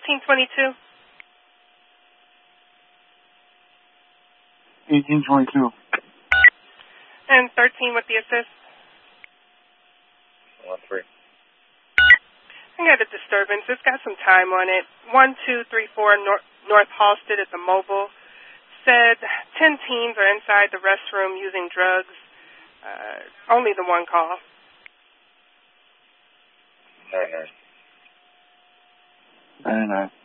1822. 1822. And 13 with the assist. 13. I got a disturbance. It's got some time on it. 1234 North Halsted at the Mobile. Said 10 teens are inside the restroom using drugs. Only the one call. 99. 99.